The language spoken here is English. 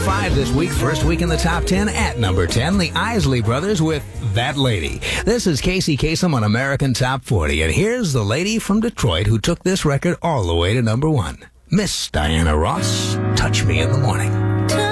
5 this week. First week in the top 10 at number 10, the Isley Brothers with That Lady. This is Casey Kasem on American Top 40, and here's the lady from Detroit who took this record all the way to number 1. Miss Diana Ross, Touch Me in the Morning.